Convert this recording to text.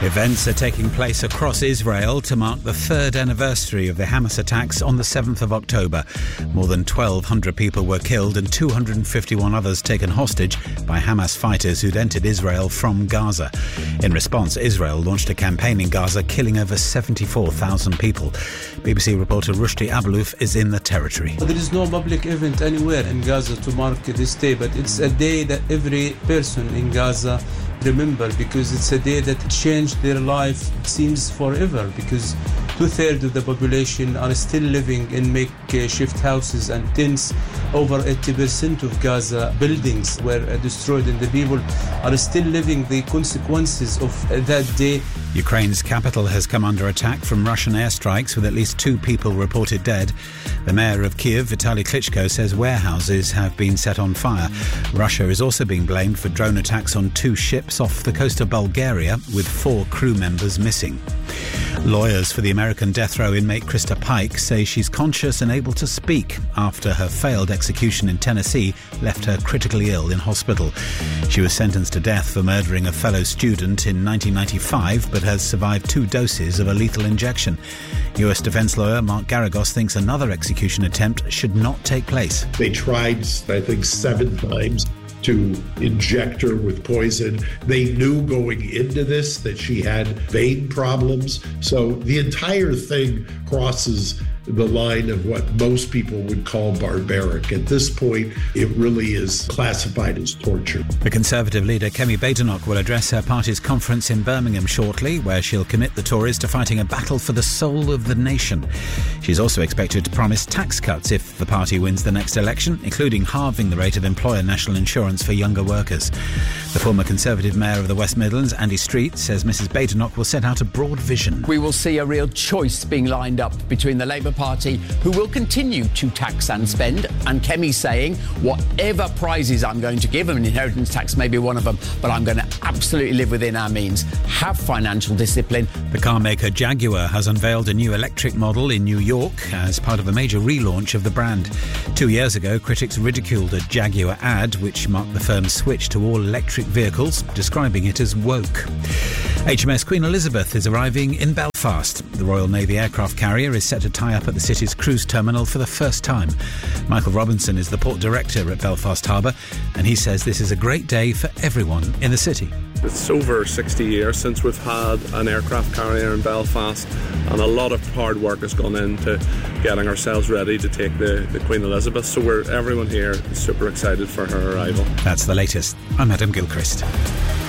Events are taking place across Israel to mark the third anniversary of the Hamas attacks on the 7th of October. More than 1,200 people were killed and 251 others taken hostage by Hamas fighters who'd entered Israel from Gaza. In response, Israel launched a campaign in Gaza, killing over 74,000 people. BBC reporter Rushdie Abalouf is in the territory. There is no public event anywhere in Gaza to mark this day, but it's a day that every person in Gaza remember, because it's a day that changed their life, it seems forever, because 2/3 of the population are still living in makeshift houses and tents. Over 80% of Gaza buildings were destroyed, and the people are still living the consequences of that day. Ukraine's capital has come under attack from Russian airstrikes, with at least 2 people reported dead. The mayor of Kyiv, Vitaly Klitschko, says warehouses have been set on fire. Russia is also being blamed for drone attacks on 2 ships off the coast of Bulgaria, with 4 crew members missing. Lawyers for the American death row inmate Krista Pike say she's conscious and able to speak after her failed execution in Tennessee left her critically ill in hospital. She was sentenced to death for murdering a fellow student in 1995, but has survived 2 doses of a lethal injection. US defence lawyer Mark Garagos thinks another execution attempt should not take place. They tried, I think, 7 times to inject her with poison. They knew going into this that she had vein problems. So the entire thing crosses the line of what most people would call barbaric. At this point, it really is classified as torture. The Conservative leader Kemi Badenoch will address her party's conference in Birmingham shortly, where she'll commit the Tories to fighting a battle for the soul of the nation. She's also expected to promise tax cuts if the party wins the next election, including halving the rate of employer national insurance for younger workers. The former Conservative mayor of the West Midlands, Andy Street, says Mrs Badenoch will set out a broad vision. We will see a real choice being lined up between the Labour Party, who will continue to tax and spend, and Kemi saying, whatever prizes I'm going to give, and inheritance tax may be one of them, but I'm going to absolutely live within our means, have financial discipline. The car maker Jaguar has unveiled a new electric model in New York as part of a major relaunch of the brand. 2 years ago, critics ridiculed a Jaguar ad which marked the firm's switch to all electric vehicles, describing it as woke. HMS Queen Elizabeth is arriving in Belfast. The Royal Navy aircraft carrier is set to tie up at the city's cruise terminal for the first time. Michael Robinson is the port director at Belfast Harbour, and he says this is a great day for everyone in the city. It's over 60 years since we've had an aircraft carrier in Belfast, and a lot of hard work has gone into getting ourselves ready to take the Queen Elizabeth, so everyone here is super excited for her arrival. That's the latest. I'm Adam Gilchrist.